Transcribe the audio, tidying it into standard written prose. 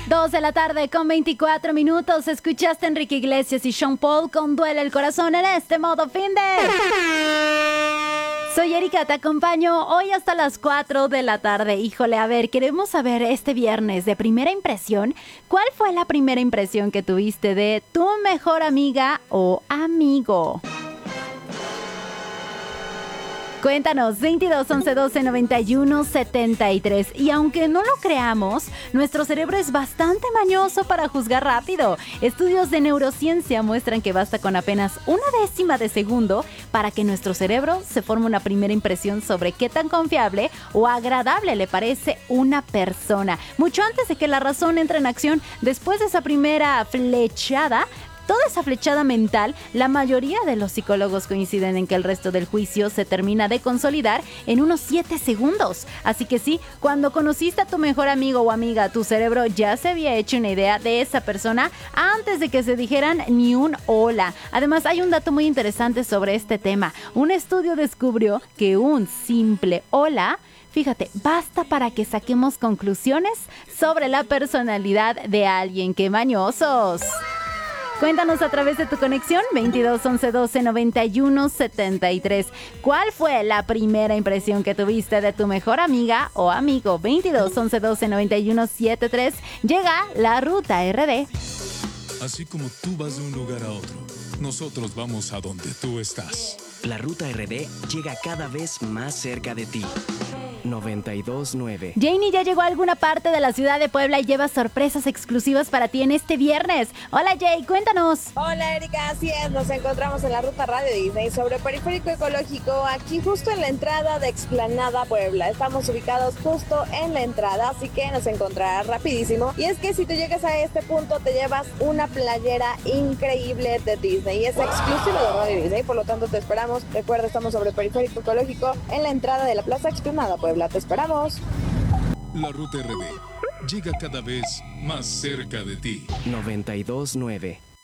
2 de la tarde con 24 minutos. Escuchaste a Enrique Iglesias y Sean Paul con Duele el Corazón en este modo Finder. Soy Erika, te acompaño hoy hasta las 4 de la tarde. Híjole, a ver, queremos saber este viernes de primera impresión, ¿cuál fue la primera impresión que tuviste de tu mejor amiga o amigo? Cuéntanos, 22 11 12 91 73. Y aunque no lo creamos, nuestro cerebro es bastante mañoso para juzgar rápido. Estudios de neurociencia muestran que basta con apenas una décima de segundo para que nuestro cerebro se forme una primera impresión sobre qué tan confiable o agradable le parece una persona. Mucho antes de que la razón entre en acción, después de esa primera flechada, toda esa flechada mental, la mayoría de los psicólogos coinciden en que el resto del juicio se termina de consolidar en unos 7 segundos. Así que sí, cuando conociste a tu mejor amigo o amiga, tu cerebro ya se había hecho una idea de esa persona antes de que se dijeran ni un hola. Además, hay un dato muy interesante sobre este tema. Un estudio descubrió que un simple hola, fíjate, basta para que saquemos conclusiones sobre la personalidad de alguien. ¡Qué mañosos! Cuéntanos a través de tu conexión 22 11 12 91 73. ¿Cuál fue la primera impresión que tuviste de tu mejor amiga o amigo? 22 11 12 91 73. Llega la Ruta RD. Así como tú vas de un lugar a otro, nosotros vamos a donde tú estás. La Ruta RD llega cada vez más cerca de ti. 92.9. Janie ya llegó a alguna parte de la ciudad de Puebla y lleva sorpresas exclusivas para ti en este viernes. Hola Jay, cuéntanos. Hola Erika, así es, nos encontramos en la Ruta Radio Disney sobre Periférico Ecológico, aquí justo en la entrada de Explanada Puebla. Estamos ubicados justo en la entrada, así que nos encontrarás rapidísimo. Y es que si tú llegas a este punto te llevas una playera increíble de Disney y es exclusivo de Radio Disney, por lo tanto te esperamos. Recuerda, estamos sobre Periférico Ecológico en la entrada de la Plaza Explanada Puebla. Te esperamos. La Ruta RD llega cada vez más cerca de ti. 92.9.